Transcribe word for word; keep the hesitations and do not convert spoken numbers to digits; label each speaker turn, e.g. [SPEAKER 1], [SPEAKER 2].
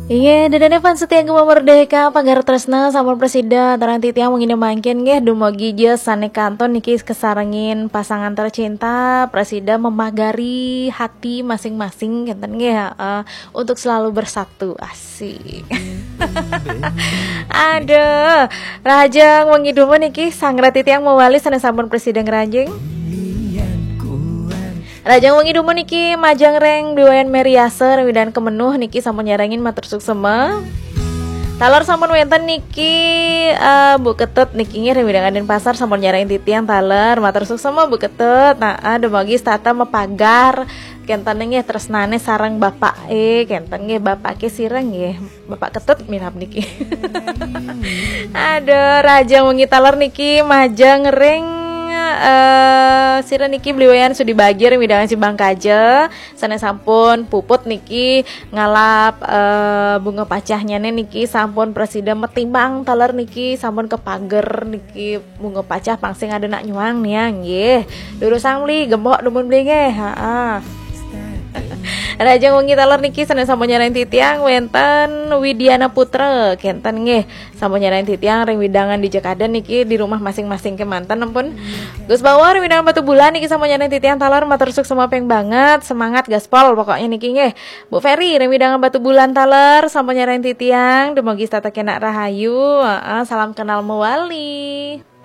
[SPEAKER 1] Iya, dadane fans setia Gema Merdeka, pagar tresna sampun presida, taranti tiang mengini mangkin nggih dumugi je sane kanton niki kesarengin pasangan tercinta, presida memagari hati masing-masing ngenten nggih heeh, untuk selalu bersatu. Asik. Aduh, Rajang wengi dumun niki sang rati tiang mewali sane sampun presida ngeranjing. Rajang wengi dumun niki majang reng duayan meriaser widan kemenuh niki sampun nyarengin matur suksema. Talar sampun wenten niki uh, Bu Ketut niki nggih widang aden pasar sampun nyarengin titiang taler matur suksema Bu Ketut. Nah, dumagi stata mepagar kenten nggih tresnane sareng bapak e kenten nggih bapake sireng nggih Bapak Ketut mirap niki. Aduh, Rajang wengi taler niki majang reng Uh, sira niki bliwayan sudi bagir midangan si Bang Kaja sana sampun puput niki ngalap uh, bunga pacahnya niki sampun presida metimbang taler niki sampun kepager niki bunga pacah pangsing ada nak nyuang nih nggih dulu sang beli gembok dumun beli nggih heeh. Rajang wengi taler niki sana sampun nyarain titiang wenten Widiana Putra kenten nggih sampun nyarain titiang ring widangan di Jekaden niki di rumah masing-masing ke mantan ampun Gus Bawor widangan batu bulan niki sampun nyarain titiang taler matur suksema peng banget semangat gaspol pokoknya niki nggih Bu Ferry ring widangan batu bulan taler sampun nyarain titiang dumugi stata kena rahayu uh, salam kenal mewali.